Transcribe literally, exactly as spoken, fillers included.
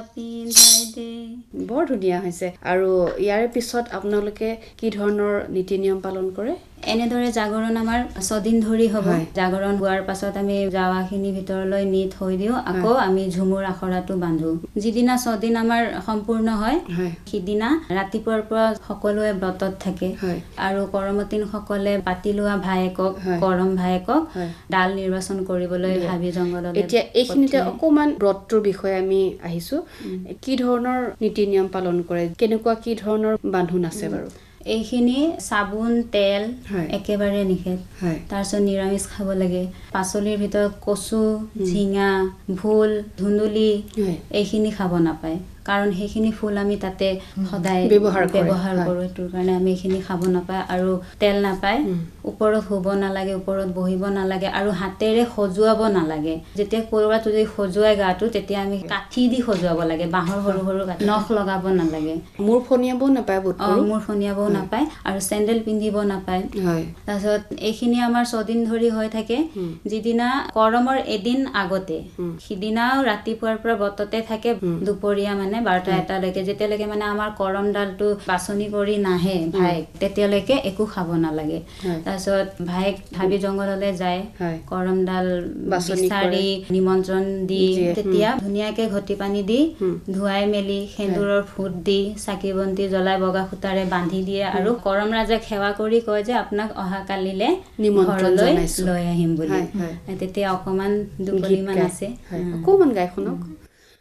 পিন্ধাই দে বৰ ধুনীয়া হৈছে আৰু ইয়াৰ পিছত আপোনালোকে কি ধৰণৰ নীতি নিয়ম পালন কৰে এনেদৰে জাগৰণ আমাৰ ছদিন ধৰি হ'ব জাগৰণ হোৱাৰ পাছত আমি জাৱাখিনি ভিতৰলৈ নি থৈ দিওঁ আকৌ আমি ঝুমুৰ আখৰাটো বান্ধো যিদিনা ছদিন আমাৰ সম্পূৰ্ণ হয় সিদিনা ৰাতিপুৱাৰ পৰা সকলোৱে ব্ৰতত থাকে আৰু কৰমতিন সকলে পাতি লোৱা ভায়েকক কৰম ভায়েকক ডাল নিৰ্বাচন কৰিবলৈ হাবি জংগললৈ এতিয়া এইখিনিতে অকমান ব্ৰতটোৰ বিষয়ে আমি আহিছো কি ধৰণৰ নীতি নিয়ম পালন কৰে কেনেকুৱা কি ধৰণৰ বান্ধোন আছে বাৰু এইখিনি চাবোন তেল একেবাৰে নিষেধ তাৰপিছত নিৰামিষ খাব লাগে পাচলিৰ ভিতৰত কচু ঝিঙা ভোল ধুন্দুলি এইখিনি খাব নাপায় কাৰণ সেইখিনি ফুল আমি তাতে সদায় ব্যৱহাৰ ব্যৱহাৰ কৰোঁ এইটোৰ কাৰণে আমি এইখিনি খাব নাপায় আৰু তেল নাপায় ওপৰত শুব নালাগে ওপৰত বহিব নালাগে আৰু হাতেৰে সজুৱাব নালাগে যেতিয়া কৰবাত যদি সজুৱাই গাটো তেতিয়া আমি কাঠি দি সজুৱাব লাগে বাঁহৰ সৰু সৰু নখ লগাব নালাগে মূৰ ফনিয়াব নাপায় বোধ কৰোঁ মূৰ ফনিয়াব নাপায় আৰু চেণ্ডেল পিন্ধিব নাপায় তাৰপিছত এইখিনি আমাৰ ছদিন ধৰি হৈ থাকে যিদিনা কৰমৰ এদিন আগতে সিদিনাও ৰাতিপুৱাৰ পৰা ব্ৰততে থাকে দুপৰীয়া মানে বাৰটা এটালৈকে যেতিয়ালৈকে মানে আমাৰ কৰম ডালটো বাছনি কৰি নাহে ভাইক তেতিয়ালৈকে একো খাব নালাগে তাৰপিছত ভাইক হাবি জংগললৈ যায় কৰম ডাল বিচাৰি নিমন্ত্ৰণ দি তেতিয়া ধুনীয়াকে ঘটি পানী দি ধুৱাই মেলি সেন্দুৰৰ ফুট দি চাকি বন্তি জ্বলাই বগা সূতাৰে বান্ধি দিয়ে আৰু কৰম ৰাজাক সেৱা কৰি কয় যে আপোনাক অহা কালিলে ঘৰলৈ লৈ আহিম বুলি তেতিয়া অকমান দুকলিমান আছে অকমান গাই শুনক